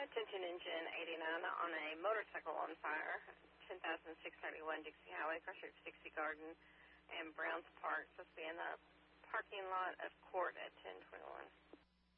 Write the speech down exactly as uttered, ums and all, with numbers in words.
Attention engine eighty-nine on a motorcycle on fire, ten thousand six hundred thirty-one Dixie Highway, across Route sixty Garden and Browns Park. Supposed to be in the parking lot of Court at ten twenty-one.